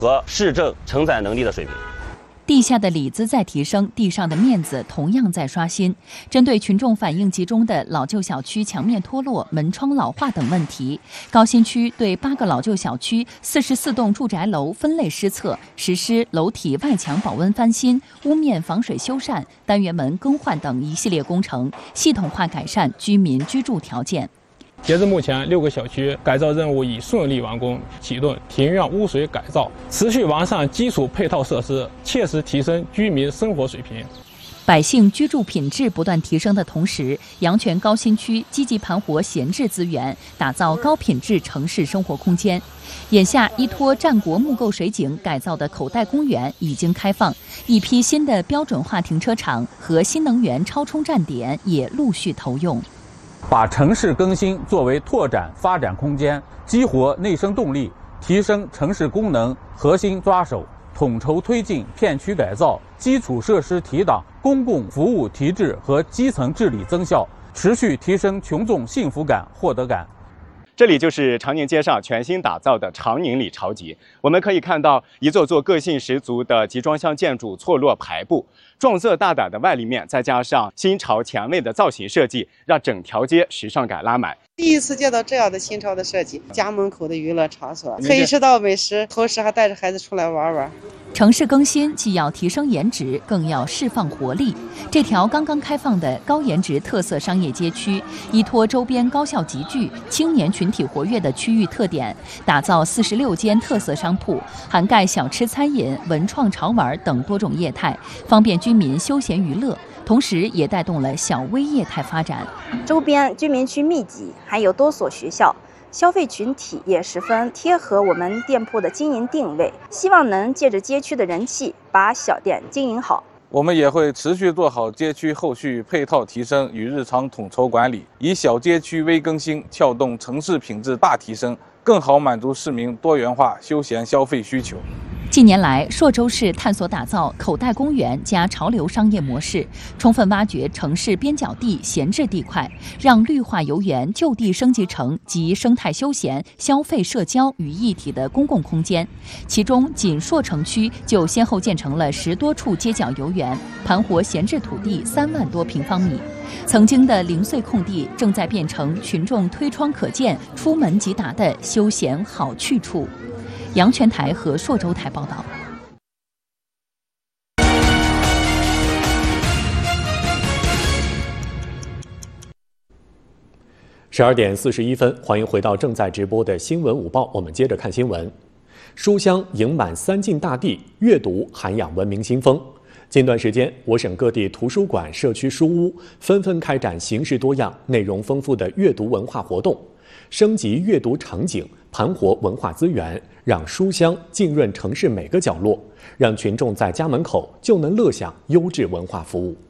和市政承载能力的水平。 地下的里子在提升，地上的面子同样在刷新。针对群众反映集中的老旧小区墙面脱落、门窗老化等问题，高新区对8个老旧小区、44栋住宅楼分类施测，实施楼体外墙保温翻新、屋面防水修缮、单元门更换等一系列工程，系统化改善居民居住条件。 截至目前，6个小区改造任务已顺利完工启动，庭院污水改造，持续完善基础配套设施，切实提升居民生活水平。 百姓居住品质不断提升的同时，阳泉高新区积极盘活闲置资源，打造高品质城市生活空间。眼下，依托战国木构水井改造的口袋公园已经开放，一批新的标准化停车场和新能源超充站点也陆续投用。 把城市更新作为拓展发展空间，激活内生动力，提升城市功能核心抓手，统筹推进片区改造、基础设施提档、公共服务提质和基层治理增效，持续提升群众幸福感、获得感。 这里就是长宁街上全新打造的长宁里潮集。我们可以看到一座座个性十足的集装箱建筑错落排布，撞色大胆的外立面，再加上新潮前卫的造型设计，让整条街时尚感拉满。 第一次见到这样的新潮的设计，家门口的娱乐场所，可以吃到美食，同时还带着孩子出来玩玩。 城市更新既要提升颜值，更要释放活力。这条刚刚开放的高颜值特色商业街区，依托周边高校集聚、青年群体活跃的区域特点，打造46间特色商铺，涵盖小吃、餐饮、文创、潮玩等多种业态，方便居民休闲娱乐。同时也带动了小微业态发展。 周边居民区密集，还有多所学校，消费群体也十分贴合我们店铺的经营定位，希望能借着街区的人气，把小店经营好。 我们也会持续做好街区后续配套提升与日常统筹管理，以小街区微更新，撬动城市品质大提升，更好满足市民多元化休闲消费需求。 近年来，朔州市探索打造口袋公园加潮流商业模式，充分挖掘城市边角地闲置地块，让绿化游园就地升级成集生态休闲、消费社交于一体的公共空间。其中，仅朔城区就先后建成了10多处街角游园，盘活闲置土地3万多平方米。曾经的零碎空地，正在变成群众推窗可见、出门即达的休闲好去处。阳泉台和朔州台报道。 12点41分，欢迎回到正在直播的新闻午报，我们接着看新闻。书香盈满三晋大地，阅读涵养文明新风。近段时间，我省各地图书馆、社区书屋纷纷开展形式多样、内容丰富的阅读文化活动，升级阅读场景，盘活文化资源，让书香浸润城市每个角落，让群众在家门口就能乐享优质文化服务。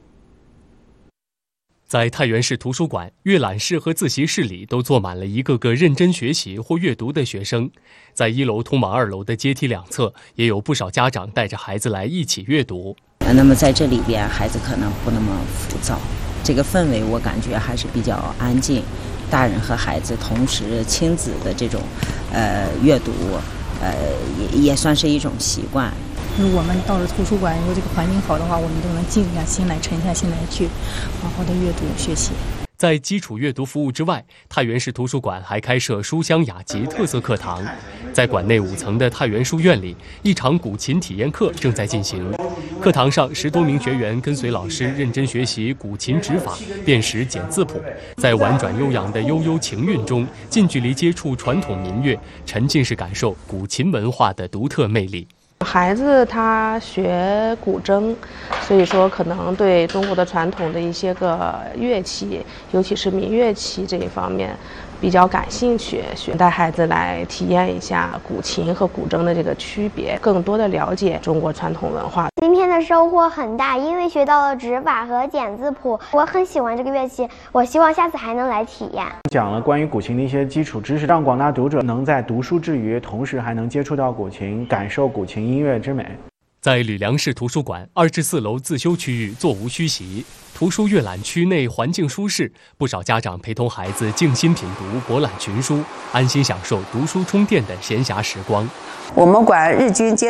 在太原市图书馆，阅览室和自习室里都坐满了一个个认真学习或阅读的学生。在1楼通往2楼的阶梯两侧，也有不少家长带着孩子来一起阅读。 那么在这里边，孩子可能不那么浮躁，这个氛围我感觉还是比较安静。大人和孩子同时亲子的这种阅读，也算是一种习惯。 我们到了图书馆，如果这个环境好的话，我们都能静下心来、沉下心来去好好的阅读学习。 在基础阅读服务之外，太原市图书馆还开设书香雅集特色课堂。在馆内5层的太原书院里，一场古琴体验课正在进行。课堂上10多名学员跟随老师认真学习古琴指法，辨识简字谱，在婉转悠扬的悠悠情韵中，近距离接触传统民乐，沉浸式感受古琴文化的独特魅力。 孩子他学古筝，所以说可能对中国的传统的一些个乐器，尤其是民乐器这一方面比较感兴趣，带孩子来体验一下古琴和古筝的这个区别，更多的了解中国传统文化。 今天的收获很大，因为学到了指法和简字谱，我很喜欢这个乐器，我希望下次还能来体验。 讲了关于古琴的一些基础知识，让广大读者能在读书之余，同时还能接触到古琴，感受古琴音乐之美。 在吕梁市图书馆2至4楼自修区域座无虚席，图书阅览区内环境舒适，不少家长陪同孩子静心品读博览群书，安心享受读书充电的闲暇时光。 我们馆日均接